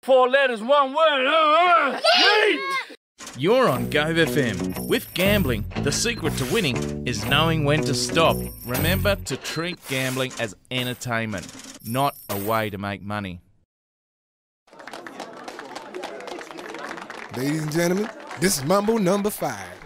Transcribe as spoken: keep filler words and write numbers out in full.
Four letters, one word. Uh, uh, yeet! You're on Gove F M. With gambling, the secret to winning is knowing when to stop. Remember to treat gambling as entertainment, not a way to make money. Ladies and gentlemen, this is Mambo number five.